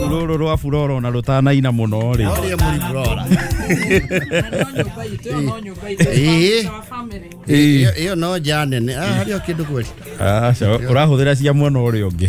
Roro rwa furoro na rutana ina muno ri. Ori muri brora. Iyo no jane ne. Hari okindu kweli. So urahuthira cia mwana uri ungi.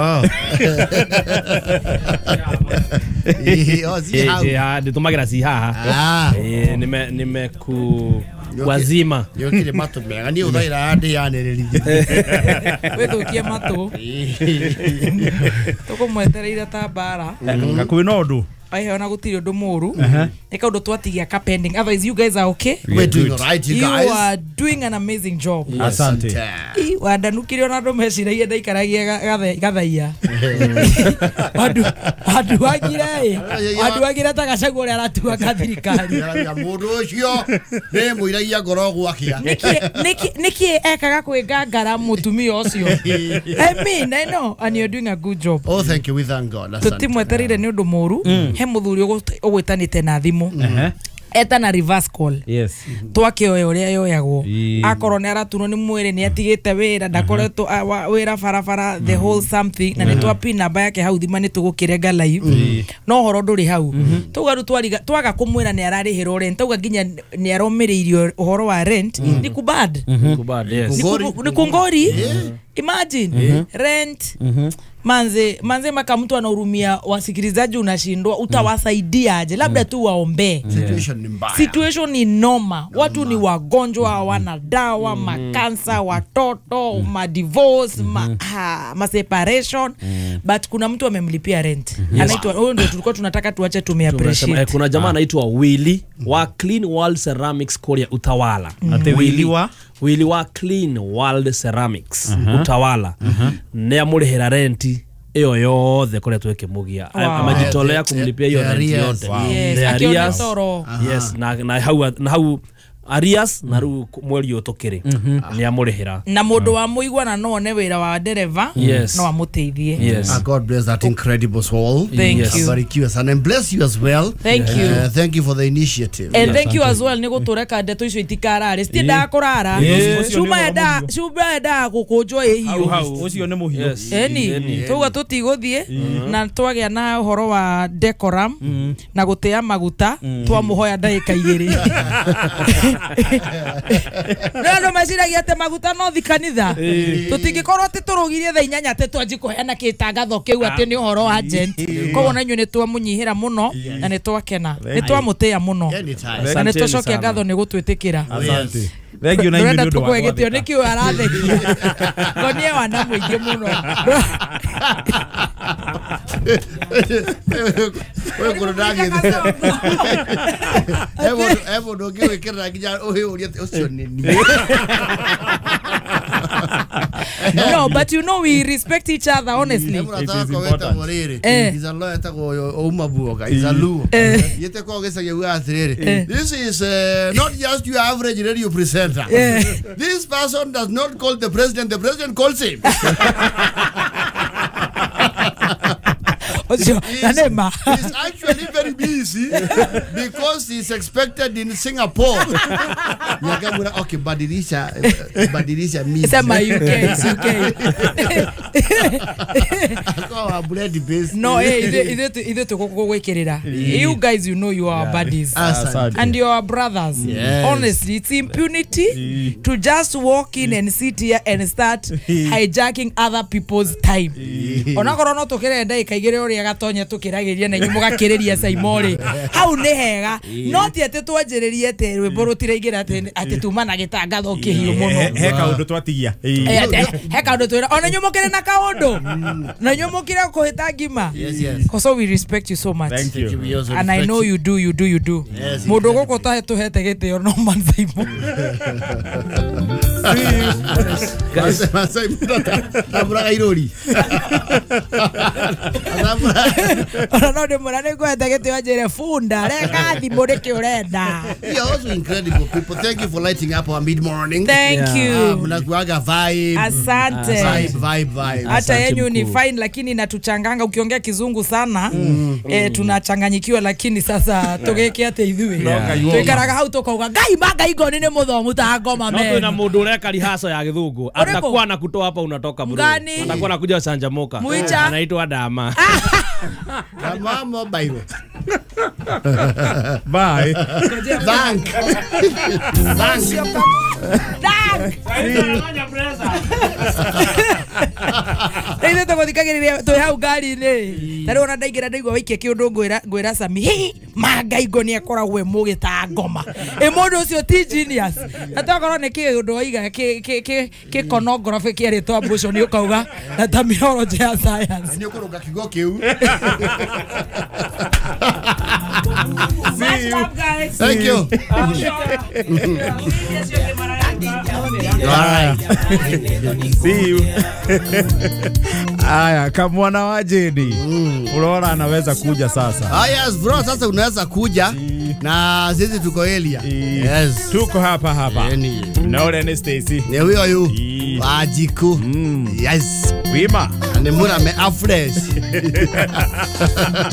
Ya nditumagira si haha. Nimeku wazima. Yokire matu mega ni uthaira andi yaniriri. Wethukie matu. Tukumwetereire ta bara. Gakwina undu. I have not got to moru. I can't do what pending. Otherwise, you guys are okay. We're doing alright, you guys. You are doing an amazing job. Asante. Wadanukiri ona ndo meshira yenda ikaragia gathaia. Adu agira takacagura aratu akathirikari. Ya mundu ucio ne muiragia ngoro gwakia. Niki ekaga kwingangara mutumia ucio. I mean, I know, and you're doing a good job. Oh, thank you. We thank God. Asante. Tutimweterire ni undu moru. He muthuri ugwitanite na thimu eta na reverse call. Yes. Twakioya uria yoyagwo akoro ni aratuno ni mwire ni atigite wira ndakoretwo wira farafara the whole something na ni twapi namba yake hau thima ni tugukirenga live no horo nduri hau tugaru twaga kumwira ni ararihiro rent tuga ginya ni aromiririo uhoro wa rent ni kubad Yes. Ni kungori. Imagine rent manze maka mtu anahurumia wasikilizaji unashindwa utawasaidia aje labda tu waombe. Situation ni noma. Watu ni wagonjwa hawana dawa, makansa, watoto, divorce, separation, but kuna mtu amemlipia rent. Anaitwa huyo ndio tulikuwa tunataka tuache appreciate. Kuna jamaa anaitwa Willy wa Clean World Ceramics Korea Utawala. Willy wa Clean World Ceramics Utawala. Ne amurihira renti iyo yothe kore tweke mugia amajitolea kumlipia hiyo renti yote. Yes, na hau Arias na ru mweri utukire ni amurihira na mundu wa muigwa na no ne wira wa dereva no amuteithie. God bless that incredible soul. Thank you. And bless you as well. Thank you. Thank you for the initiative. And thank you as well ni gutureka ndeto icio itikarare stida kurara shuba eda gukunjwa hiyo ucio ni muhio eni tuga tutiguthie na twagia na uhoro wa decorum na gutea maguta twamuhoya ndaika igiri no maciragia ate maguta no thikanitha tutingikorwo ati turugirie tha 8 ate twanji kuheana kitangatho kiu ati ni uhoro wa agent koguo na nyu ni twamunyihira muno na ni twakena ni twamutea muno na ni twacokia ngatho ni gutwitikira. Asante. Thank you na imi ndu wa gitio ni kiu arathekia konie wana muingi muno we kurudagi evo dogi wekera gija uria ucio nini. No, but you know we respect each other honestly. He's a lawyer tago umabuoga is a lu yete ko gesa ye wa atrere. This is not just your average radio presenter. This person does not call the president calls him. He's actually very busy because he's expected in Singapore. Okay, badilisha means it's my UK. No, either to go wekirira. You guys, you know you are buddies and you are brothers. Honestly, it's impunity to just walk in and sit here and start hijacking other people's time. Onakoro no tokere ndai kaigire ori gatonya tukiragiria na nyumu gakiriria saimori hau ni hega no ti ate twanjiririe te rwimbo rutiraingira ate tumana gitangatho kihio muno he kaundu twatigia he kaundu twira ona nyumukire na kaundu na nyumukire kuhita ngima. So we respect you so much. Thank you. And I know you do. Mundu guko ta tuhete gitio no man saimo guys amura irori no de morane go atagete wajere funda reka thimbo reke urenda. You're also incredible people. Thank you for lighting up our mid morning. Thank you. Mnakuaga vibe. Asante. Vibe. Hata yenyu ni fine lakini natuchanganga ukiongea kizungu sana tunachanganyikiwa lakini sasa tugeke ate ithui. Tukaraga hau tokoga ngai manga igo nene muthomu ta ngoma me. No na mundu ureka lihaso ya githungu atakuwa na kutoa hapa unatoka bro. Atakuwa nakuja Sanjamoka. Anaitwa Dama. Mama Bible. Bye. Bank. Ine to gothikagiriria to hau ngari ni tari ona ndaingira ndaigua waikia kiundu ngwira Sami hi Mangaigo ni akoragwo mugita ngoma mundu ucio ti genius atakorwo ni kiundu waiga ki conography kieritwo abortion ni ukauga na terminology ya science ni ukuruga kigo kiu. See you guys. Thank you. See you. Aya, kamwana wa Jedi. Unaona anaweza kuja sasa. Yes bro, sasa unaweza kuja na sisi tuko Elia. Yes. Tuko hapa. Na ule ni Stacy. Ni huyo yu. Wajiku. Yes. Wima. Ni muna me afresh.